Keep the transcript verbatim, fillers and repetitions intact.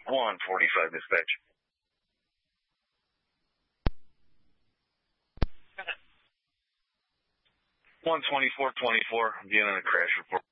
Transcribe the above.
one forty-five dispatch. one twenty-four twenty-four, I'm getting a crash report.